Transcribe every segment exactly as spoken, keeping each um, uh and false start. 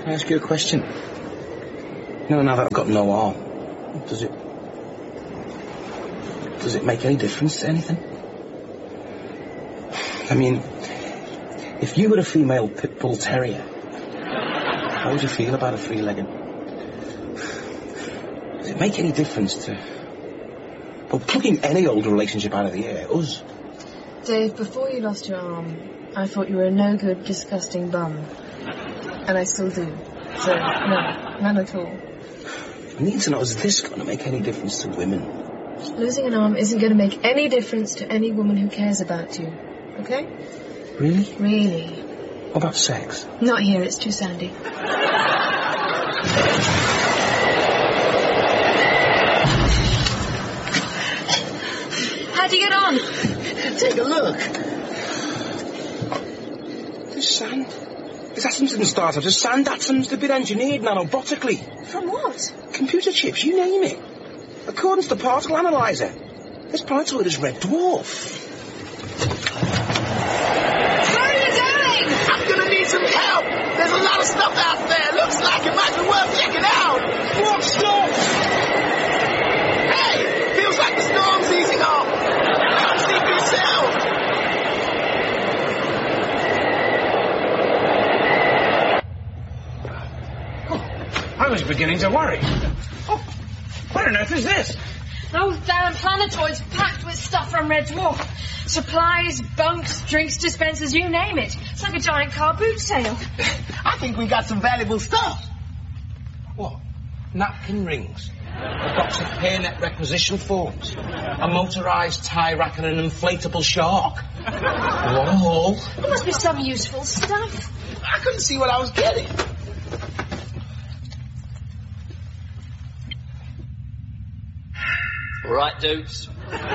Can I ask you a question? You know, now that I've got no arm, does it... Does it make any difference to anything? I mean, if you were a female pit bull terrier, how would you feel about a three-legged? Does it make any difference to... Well, plugging any old relationship out of the air, us? Dave, before you lost your arm, I thought you were a no-good, disgusting bum. And I still do. So, no, none at all. I need to know, is this going to make any difference to women? Losing an arm isn't going to make any difference to any woman who cares about you. Okay? Really? Really. What about sex? Not here, it's too sandy. How'd you get on? Take a look. There's sand. There's atoms in the stars. There's sand atoms. They've been engineered nanobotically. From what? Computer chips, you name it. According to the particle analyzer, this planetoid is red dwarf. Where are you going? I'm gonna need some help. There's a lot of stuff out there. Looks like it might be worth checking out. What stuff? Hey, feels like the storm's easing off. Come see for yourself. Oh, I was beginning to worry. Oh, what on earth is this? Those damn planetoids packed with stuff from Red Dwarf. Supplies, bunks, drinks dispensers, you name it. It's like a giant car boot sale. I think we got some valuable stuff. What? Napkin rings, a box of hairnet requisition forms, a motorised tie rack and an inflatable shark. What a haul. There must be some useful stuff. I couldn't see what I was getting. All right, dudes.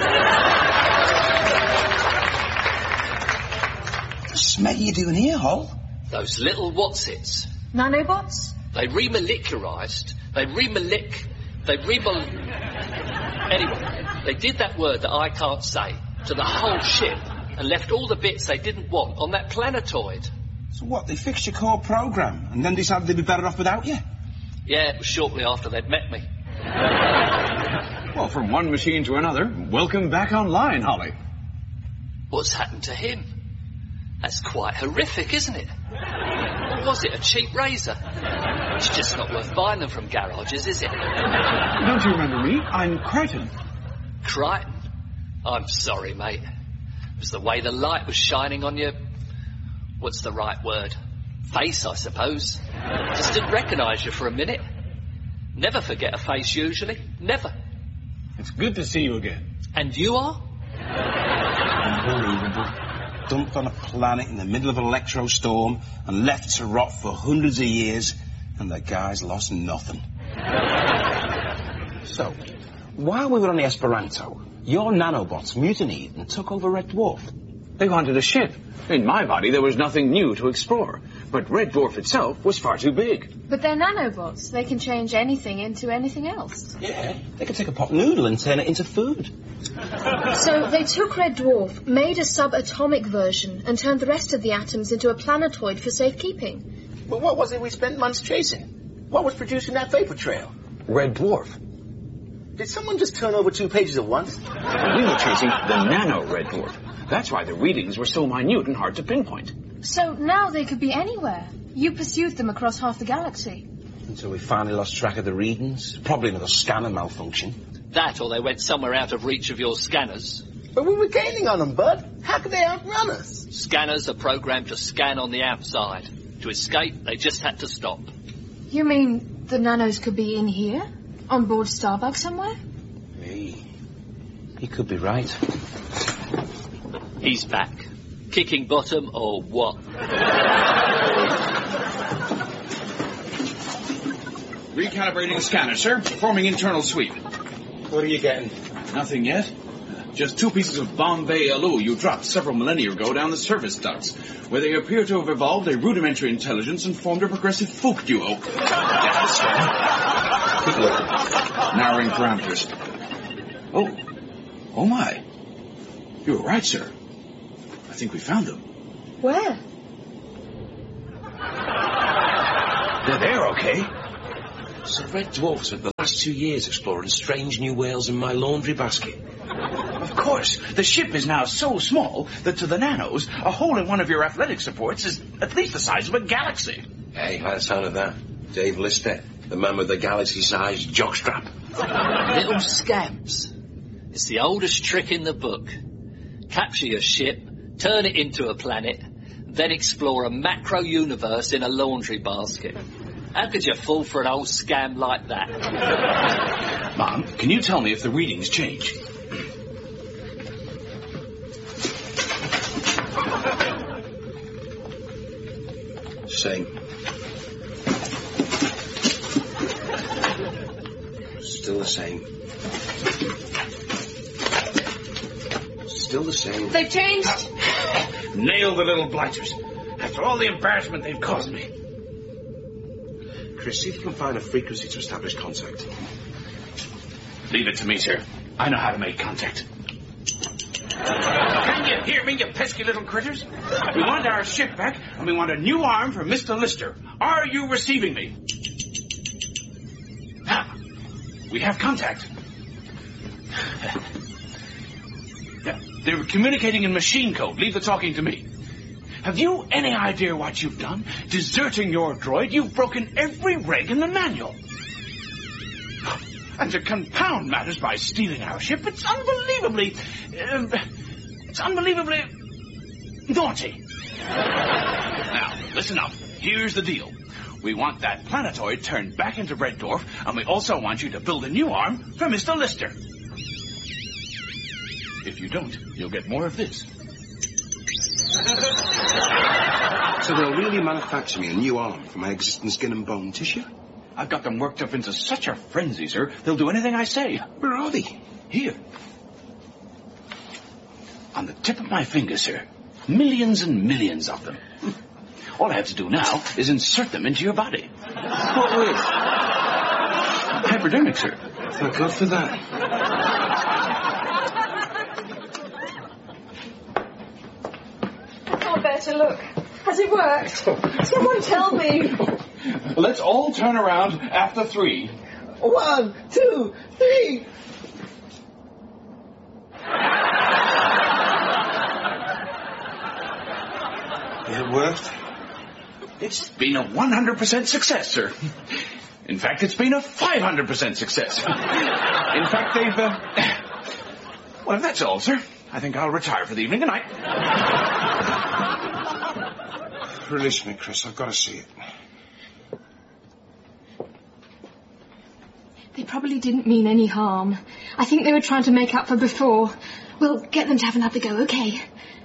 What the smell are you doing here, Hol? Those little whatsits. Nanobots? They remolecularised. They remolic... They remol... Anyway, they did that word that I can't say to the whole ship and left all the bits they didn't want on that planetoid. So what, they fixed your core program and then decided they'd be better off without you? Yeah, it was shortly after they'd met me. Well, from one machine to another, welcome back online, Holly. What's happened to him? That's quite horrific, isn't it? Or was it a cheap razor? It's just not worth buying them from garages, is it? Don't you remember me? I'm Crichton. Crichton? I'm sorry, mate. It was the way the light was shining on your... What's the right word? Face, I suppose. Just didn't recognise you for a minute. Never forget a face, usually. Never. It's good to see you again. And you are? Unbelievable. Dumped on a planet in the middle of an electro storm and left to rot for hundreds of years, and the guy's lost nothing. So, while we were on the Esperanto, your nanobots mutinied and took over Red Dwarf. They wanted a ship. In my body, there was nothing new to explore. But Red Dwarf itself was far too big. But they're nanobots. They can change anything into anything else. Yeah, they could take a pot noodle and turn it into food. So they took Red Dwarf, made a subatomic version, and turned the rest of the atoms into a planetoid for safekeeping. But what was it we spent months chasing? What was producing that vapor trail? Red Dwarf. Did someone just turn over two pages at once? We were chasing the nano Red Dwarf. That's why the readings were so minute and hard to pinpoint. So now they could be anywhere. You pursued them across half the galaxy. Until we finally lost track of the readings. Probably another scanner malfunction. That, or they went somewhere out of reach of your scanners. But we were gaining on them, Bud. How could they outrun us? Scanners are programmed to scan on the outside. To escape, they just had to stop. You mean the nanos could be in here? On board Starbug somewhere? Hey, he could be right. He's back. Kicking bottom or what? Recalibrating scanner, sir. Performing internal sweep. What are you getting? Nothing yet. Just two pieces of Bombay alu you dropped several millennia ago down the service ducts, where they appear to have evolved a rudimentary intelligence and formed a progressive folk duo. Narrowing parameters. Oh. Oh, my. You were right, sir. I think we found them. Where? They're there, okay? So Red Dwarf spent the last two years exploring strange new whales in my laundry basket. Of course. The ship is now so small that to the nanos, a hole in one of your athletic supports is at least the size of a galaxy. Hey, by the sound of that, Dave Lister, the man with the galaxy-sized jockstrap. Little scamps. It's the oldest trick in the book. Capture your ship, turn it into a planet, then explore a macro-universe in a laundry basket. How could you fall for an old scam like that? Mom, can you tell me if the readings change? Same. Still the same. Still the same. They've changed. Nail the little blighters. After all the embarrassment they've caused me. Chris, see if you can find a frequency to establish contact. Leave it to me, sir. I know how to make contact. Can you hear me, you pesky little critters? We want our ship back, and we want a new arm for Mister Lister. Are you receiving me? Now, we have contact. Yeah, they're communicating in machine code. Leave the talking to me. Have you any idea what you've done? Deserting your droid, you've broken every reg in the manual. And to compound matters by stealing our ship, it's unbelievably... Uh, it's unbelievably... naughty. Now, listen up. Here's the deal. We want that planetoid turned back into Red Dwarf, and we also want you to build a new arm for Mister Lister. If you don't, you'll get more of this. So they'll really manufacture me a new arm for my existing skin and bone tissue? I've got them worked up into such a frenzy, sir, they'll do anything I say. Where are they? Here. On the tip of my finger, sir. Millions and millions of them. All I have to do now is insert them into your body. What with? Hypodermic, sir. Thank God for that. I can't bear to look. Has it worked? Someone tell me. Let's all turn around after three. One, two, three. Has it worked? It's been a one hundred percent success, sir. In fact, it's been a five hundred percent success. In fact, they've... Uh... Well, if that's all, sir, I think I'll retire for the evening. Good night. Release me, Chris. I've got to see it. They probably didn't mean any harm. I think they were trying to make up for before. We'll get them to have another go, okay?